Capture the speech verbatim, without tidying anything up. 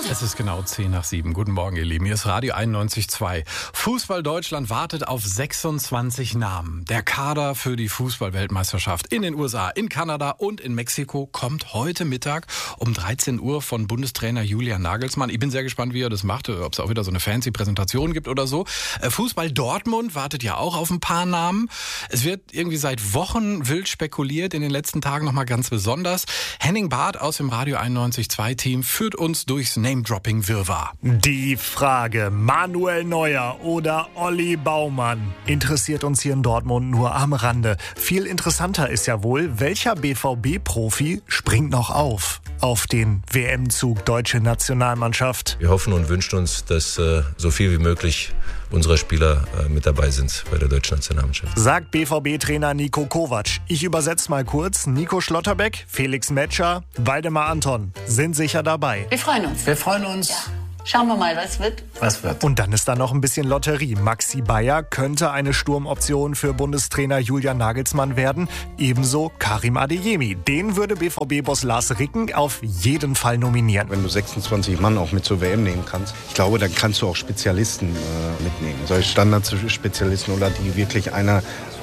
Es ist genau zehn nach sieben. Guten Morgen, ihr Lieben. Hier ist Radio einundneunzig Komma zwei. Fußball Deutschland wartet auf sechsundzwanzig Namen. Der Kader für die Fußball-Weltmeisterschaft in den U S A, in Kanada und in Mexiko kommt heute Mittag um dreizehn Uhr von Bundestrainer Julian Nagelsmann. Ich bin sehr gespannt, wie er das macht, ob es auch wieder so eine fancy Präsentation gibt oder so. Fußball Dortmund wartet ja auch auf ein paar Namen. Es wird irgendwie seit Wochen wild spekuliert, in den letzten Tagen nochmal ganz besonders. Henning Barth aus dem Radio einundneunzig Komma zwei Team führt uns durchs Name-Dropping-Wirrwarr. Die Frage, Manuel Neuer oder Olli Baumann, interessiert uns hier in Dortmund nur am Rande. Viel interessanter ist ja wohl, welcher B V B-Profi springt noch auf auf den W M-Zug Deutsche Nationalmannschaft. Wir hoffen und wünschen uns, dass äh, so viel wie möglich unserer Spieler äh, mit dabei sind bei der Deutschen Nationalmannschaft. Sagt B V B-Trainer Niko Kovac. Ich übersetze mal kurz. Nico Schlotterbeck, Felix Metscher, Waldemar Anton sind sicher dabei. Wir freuen uns. Wir freuen uns. Ja. Schauen wir mal, was wird. Was wird. Und dann ist da noch ein bisschen Lotterie. Maxi Bayer könnte eine Sturmoption für Bundestrainer Julian Nagelsmann werden. Ebenso Karim Adeyemi. Den würde B V B-Boss Lars Ricken auf jeden Fall nominieren. Wenn du sechsundzwanzig Mann auch mit zur W M nehmen kannst, ich glaube, dann kannst du auch Spezialisten äh, mitnehmen. Solche Standardspezialisten oder die wirklich einer